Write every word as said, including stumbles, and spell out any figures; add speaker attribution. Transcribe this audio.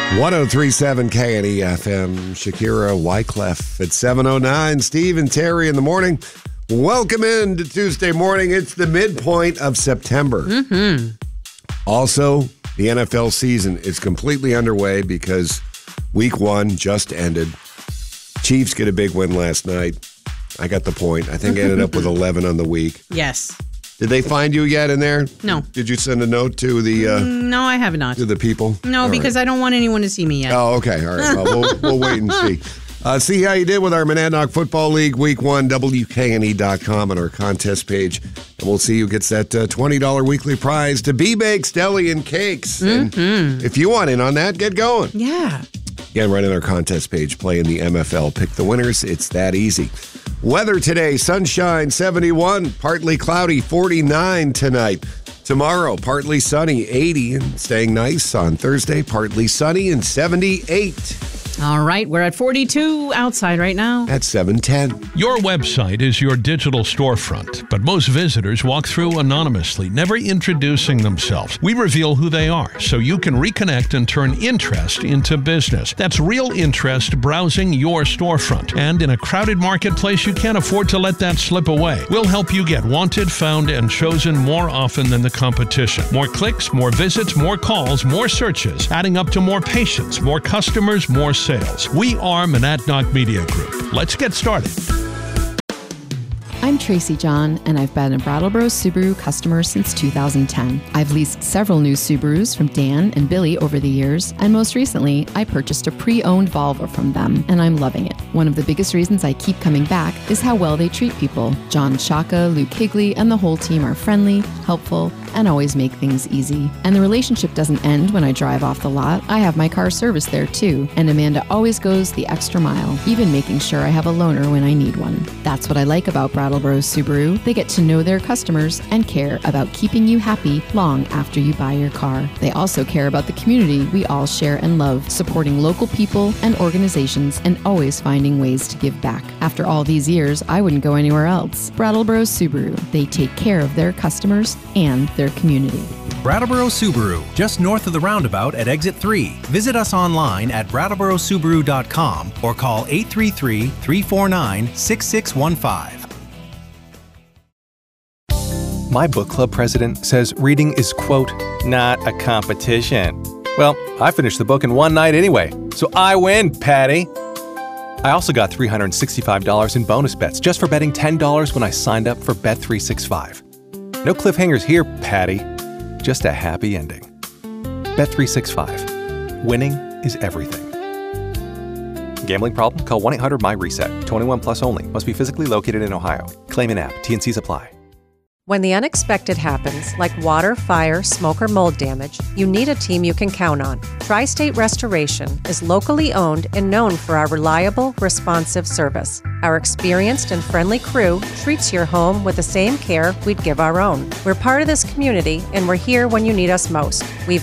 Speaker 1: one oh three point seven K N E F M, Shakira Wyclef at seven oh nine. Steve and Terry in the morning. Welcome in to Tuesday morning. It's the midpoint of September.
Speaker 2: Mm-hmm.
Speaker 1: Also, the N F L season is completely underway because week one just ended. Chiefs get a big win last night. I got the point. I think I ended up with eleven on the week.
Speaker 2: Yes.
Speaker 1: Did they find you yet in there?
Speaker 2: No.
Speaker 1: Did you send a note to the uh,
Speaker 2: No, I have not.
Speaker 1: to the people?
Speaker 2: No,
Speaker 1: All
Speaker 2: because
Speaker 1: right.
Speaker 2: I don't want anyone to see me yet.
Speaker 1: Oh, okay. All right. Well, we'll, we'll wait and see. Uh, see how you did with our Monadnock Football League Week one, W K N E dot com on our contest page. And we'll see who gets that uh, twenty dollars weekly prize to B-Bakes Deli and Cakes.
Speaker 2: Mm-hmm.
Speaker 1: And if you want in on that, get going.
Speaker 2: Yeah.
Speaker 1: Again, right on our contest page, play in the M F L. Pick the winners. It's that easy. Weather today, sunshine, seventy-one. Partly cloudy, forty-nine tonight. Tomorrow, partly sunny, eighty. And staying nice on Thursday, partly sunny and seventy-eight.
Speaker 2: All right, we're at forty-two outside right now.
Speaker 1: At seven ten.
Speaker 3: Your website is your digital storefront, but most visitors walk through anonymously, never introducing themselves. We reveal who they are so you can reconnect and turn interest into business. That's real interest browsing your storefront. And in a crowded marketplace, you can't afford to let that slip away. We'll help you get wanted, found, and chosen more often than the competition. More clicks, more visits, more calls, more searches, adding up to more patients, more customers, more sales. We are Monadnock Media Group. Let's get started.
Speaker 4: I'm Tracy John, and I've been a Brattleboro Subaru customer since two thousand ten. I've leased several new Subarus from Dan and Billy over the years, and most recently, I purchased a pre-owned Volvo from them, and I'm loving it. One of the biggest reasons I keep coming back is how well they treat people. John Shaka, Luke Higley, and the whole team are friendly, helpful, and always make things easy. And the relationship doesn't end when I drive off the lot. I have my car serviced there too, and Amanda always goes the extra mile, even making sure I have a loaner when I need one. That's what I like about Brattleboro Subaru. They get to know their customers and care about keeping you happy long after you buy your car. They also care about the community we all share and love, supporting local people and organizations and always finding ways to give back. After all these years, I wouldn't go anywhere else. Brattleboro Subaru. They take care of their customers and their community.
Speaker 5: Brattleboro Subaru, just north of the roundabout at exit three. Visit us online at brattleboro subaru dot com or call eight three three, three four nine, six six one five.
Speaker 6: My book club president says reading is, quote, not a competition. Well, I finished the book in one night anyway, so I win, Patty. I also got three hundred sixty-five dollars in bonus bets just for betting ten dollars when I signed up for Bet three sixty-five. No cliffhangers here, Patty. Just a happy ending. Bet three sixty-five. Winning is everything. Gambling problem? Call one eight hundred my reset. twenty-one plus only. Must be physically located in Ohio. Claim in app. T N Cs apply.
Speaker 7: When the unexpected happens, like water, fire, smoke, or mold damage, you need a team you can count on. Tri-State Restoration is locally owned and known for our reliable, responsive service. Our experienced and friendly crew treats your home with the same care we'd give our own. We're part of this community, and we're here when you need us most. We've